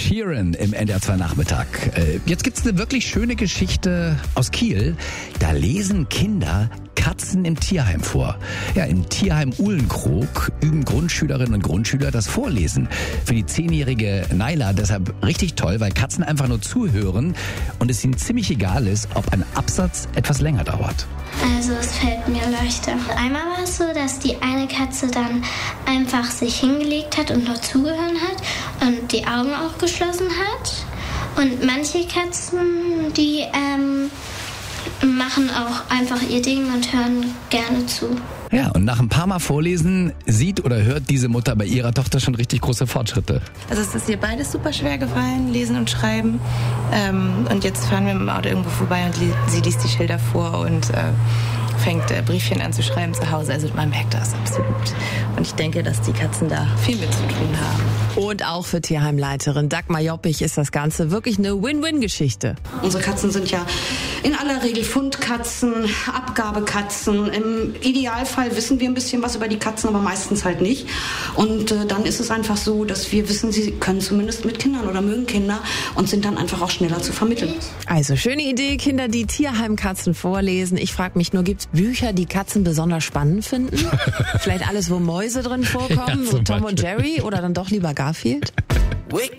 Sheeran im NDR 2 Nachmittag. Jetzt gibt's eine wirklich schöne Geschichte aus Kiel. Da lesen Kinder Katzen im Tierheim vor. Ja, im Tierheim Uhlenkrog üben Grundschülerinnen und Grundschüler das Vorlesen. Für die 10-jährige Naila deshalb richtig toll, weil Katzen einfach nur zuhören und es ihnen ziemlich egal ist, ob ein Absatz etwas länger dauert. Also es fällt mir leichter. Einmal war es so, dass die eine Katze dann einfach sich hingelegt hat und nur zugehört hat und die Augen auch geschlossen hat. Und manche Katzen, die machen auch einfach ihr Ding und hören gerne zu. Ja, und nach ein paar Mal Vorlesen sieht oder hört diese Mutter bei ihrer Tochter schon richtig große Fortschritte. Also es ist ihr beides super schwer gefallen, Lesen und Schreiben. Und jetzt fahren wir mit dem Auto irgendwo vorbei und sie liest die Schilder vor und fängt Briefchen an zu schreiben zu Hause. Also man merkt das absolut. Und ich denke, dass die Katzen da viel mit zu tun haben. Und auch für Tierheimleiterin Dagmar Joppich ist das Ganze wirklich eine Win-Win-Geschichte. Unsere Katzen sind ja in aller Regel Fundkatzen, Abgabekatzen. Im Idealfall wissen wir ein bisschen was über die Katzen, aber meistens halt nicht. Und dann ist es einfach so, dass wir wissen, sie können zumindest mit Kindern oder mögen Kinder und sind dann einfach auch schneller zu vermitteln. Also schöne Idee, Kinder, die Tierheimkatzen vorlesen. Ich frage mich nur, gibt's Bücher, die Katzen besonders spannend finden? Vielleicht alles, wo Mäuse drin vorkommen, Ja, so Tom und Jerry oder dann doch lieber Garfield? Wake